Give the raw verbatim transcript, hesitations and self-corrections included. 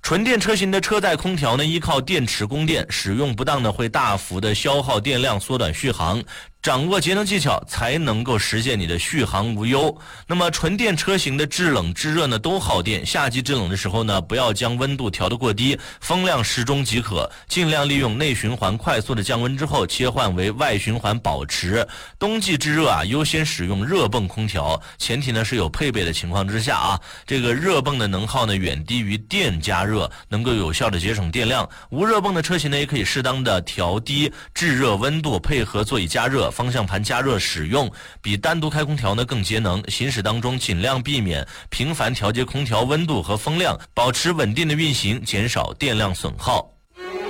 纯电车型的车载空调呢，依靠电池供电，使用不当呢会大幅的消耗电量，缩短续航。掌握节能技巧才能够实现你的续航无忧。那么纯电车型的制冷制热呢都耗电，夏季制冷的时候呢，不要将温度调得过低，风量适中即可，尽量利用内循环快速的降温之后切换为外循环保持。冬季制热啊，优先使用热泵空调，前提呢是有配备的情况之下啊，这个热泵的能耗呢远低于电加热，能够有效的节省电量。无热泵的车型呢，也可以适当的调低制热温度，配合座椅加热、方向盘加热使用，比单独开空调呢更节能。行驶当中尽量避免频繁调节空调温度和风量，保持稳定的运行，减少电量损耗。